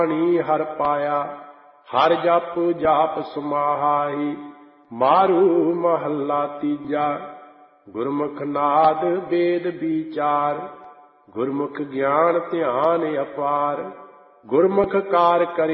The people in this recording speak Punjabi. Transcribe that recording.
ਹਰ ਪਾਇਆ। ਹਰ ਜਪ ਜਾਪ ਸਮਾਹਾਈ। ਮਾਰੂ ਮਹੱਲਾ ਤੀਜਾ। ਗੁਰਮੁਖ ਨਾਦ ਵੇਦ ਵਿਚਾਰ। ਗੁਰਮੁਖ ਗਿਆਨ ਧਿਆਨ ਅਪਾਰ। ਗੁਰਮੁਖ ਕਾਰ ਕਰੇ